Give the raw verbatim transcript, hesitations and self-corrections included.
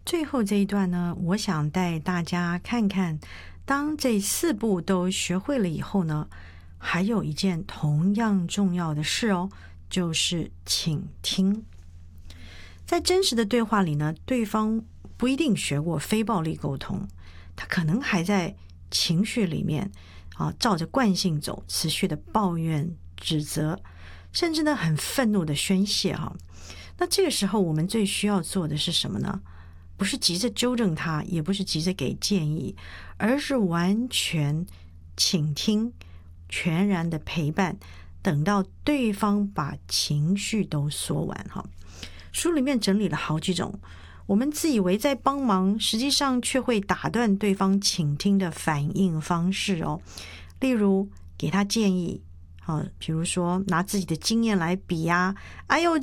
最后这一段呢，我想带大家看看，当这四步都学会了以后呢，还有一件同样重要的事哦，就是倾听。在真实的对话里呢，对方不一定学过非暴力沟通，他可能还在情绪里面啊，照着惯性走，持续的抱怨、指责，甚至呢很愤怒的宣泄哈。那这个时候，我们最需要做的是什么呢？不是急着纠正他，也不是急着给建议，而是完全倾听，全然的陪伴，等到对方把情绪都说完哈。书里面整理了好几种我们自以为在帮忙，实际上却会打断对方倾听的反应方式哦。例如给他建议，好，比如说拿自己的经验来比呀、啊，哎呦，